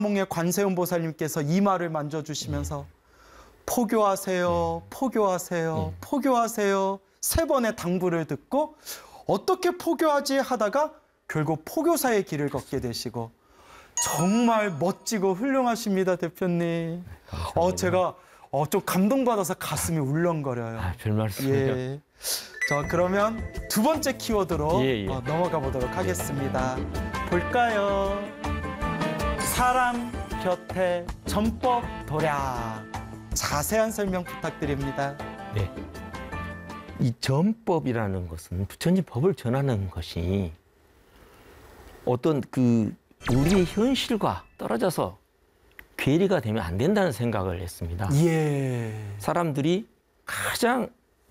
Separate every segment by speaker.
Speaker 1: 몽의 관세음 보살님께서 이마를 만져주시면서 포교하세요, 포교하세요, 포교하세요 3번의 당부를 듣고 어떻게 포교하지 하다가 결국 포교사의 길을 걷게 되시고 정말 멋지고 훌륭하십니다, 대표님. 제가 좀 감동받아서 가슴이 울렁거려요.
Speaker 2: 별 말씀이요.
Speaker 1: 예. 자, 그러면 2번째 키워드로 넘어가 보도록 하겠습니다. 볼까요? 사람 곁에 전법 도량. 자세한 설명 부탁드립니다.
Speaker 2: 네. 이 전법이라는 것은 부처님 법을 전하는 것이 어떤 우리의 현실과 떨어져서 괴리가 되면 안 된다는 생각을 했습니다.
Speaker 1: 예.
Speaker 2: 사람들이 가장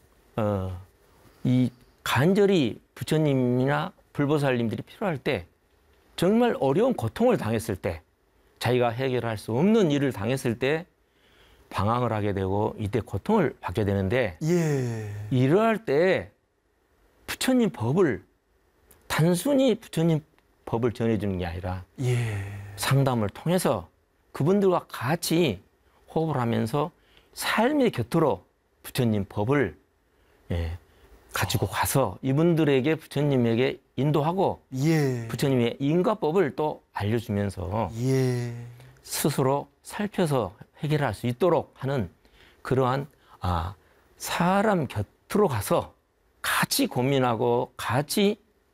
Speaker 2: 이 간절히 부처님이나 불보살님들이 필요할 때 정말 어려운 고통을 당했을 때 자기가 해결할 수 없는 일을 당했을 때 방황을 하게 되고 이때 고통을 받게 되는데 이러할 때 부처님 법을 단순히 부처님 법을 전해주는 게 아니라 상담을 통해서 그분들과 같이 호흡을 하면서 삶의 곁으로 부처님 법을 가지고 가서 이분들에게 부처님에게 인도하고 부처님의 인과법을 또 알려주면서 스스로 살펴서 해결할 수 있도록 하는 그러한 사람 곁으로 가서 같이 고민하고 같이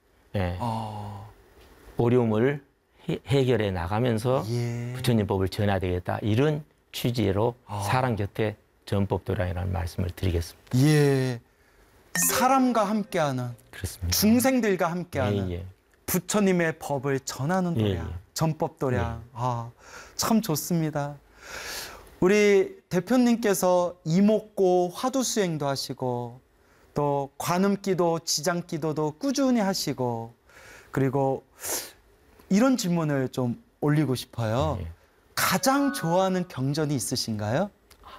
Speaker 2: 어려움을 해결해 나가면서 부처님 법을 전해야 되겠다. 이런 취지로 사람 곁에 전법도량이라는 말씀을 드리겠습니다.
Speaker 1: 예. 사람과 함께하는
Speaker 2: 그렇습니다.
Speaker 1: 중생들과 함께하는 부처님의 법을 전하는 도량, 전법도량. 참 좋습니다. 우리 대표님께서 이목고 화두수행도 하시고 또 관음기도 지장기도도 꾸준히 하시고 그리고 이런 질문을 좀 올리고 싶어요. 가장 좋아하는 경전이 있으신가요?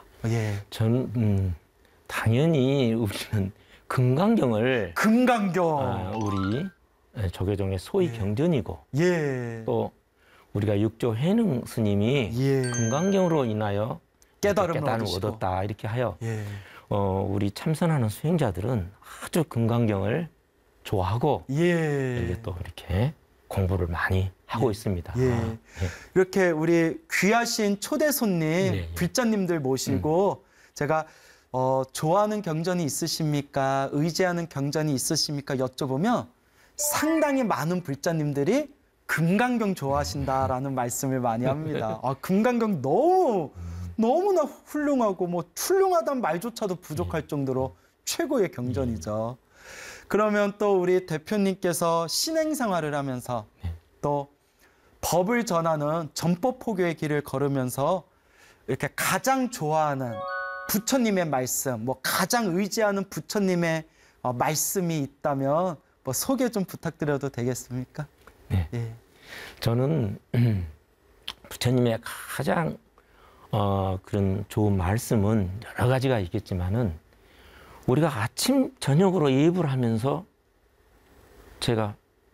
Speaker 2: 저는 당연히 우리는 금강경을 우리 조계종의 소위 경전이고 또 우리가 육조 해능 스님이 금강경으로 인하여 깨달음을 얻었다 이렇게 하여 우리 참선하는 수행자들은 아주 금강경을 좋아하고 이제 또 이렇게 공부를 많이 하고 있습니다.
Speaker 1: 이렇게 우리 귀하신 초대 손님, 불자님들 모시고 제가 좋아하는 경전이 있으십니까? 의지하는 경전이 있으십니까? 여쭤보면 상당히 많은 불자님들이 금강경 좋아하신다라는 말씀을 많이 합니다. 금강경 너무나 훌륭하고 뭐 훌륭하다는 말조차도 부족할 정도로 최고의 경전이죠. 그러면 또 우리 대표님께서 신행 생활을 하면서 또 법을 전하는 전법포교의 길을 걸으면서 이렇게 가장 좋아하는 부처님의 말씀, 뭐 가장 의지하는 부처님의 말씀이 있다면 뭐 소개 좀 부탁드려도 되겠습니까?
Speaker 2: 네. 저는 부처님의 가장 그런 좋은 말씀은 여러 가지가 있겠지만은 우리가 아침 저녁으로 예불을 하면서 제가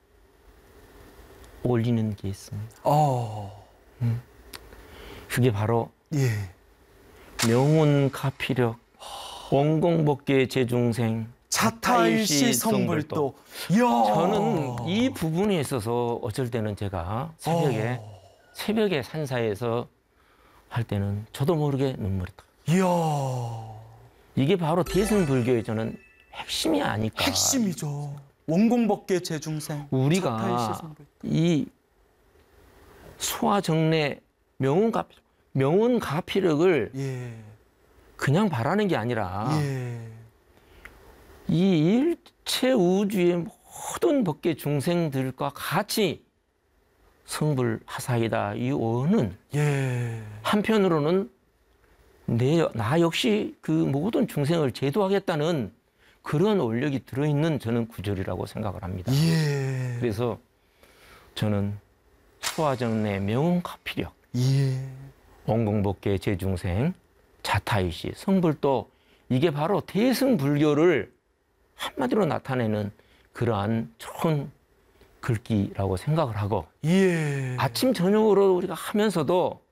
Speaker 2: 올리는 게 있습니다. 그게 바로 명운가피력 원공복계 제중생
Speaker 1: 자타일시 성불도.
Speaker 2: 저는 이 부분에 있어서 어쩔 때는 제가 새벽에 산사에서 할 때는 저도 모르게 눈물이 나. 이게 바로 대승불교의 저는 핵심이 아닐까.
Speaker 1: 핵심이죠. 원공복계 제중생.
Speaker 2: 우리가 이 소화정내 명운가피력을 그냥 바라는 게 아니라 이 일체 우주의 모든 법계 중생들과 같이 성불하사이다. 이 원은 한편으로는 나 역시 그 모든 중생을 제도하겠다는 그런 원력이 들어있는 저는 구절이라고 생각을 합니다. 그래서 저는 소화정내 명운가피력 원공복계 제중생 자타이시 성불도 이게 바로 대승불교를 한마디로 나타내는 그러한 좋은 글귀라고 생각을 하고
Speaker 1: 예.
Speaker 2: 아침 저녁으로 우리가 하면서도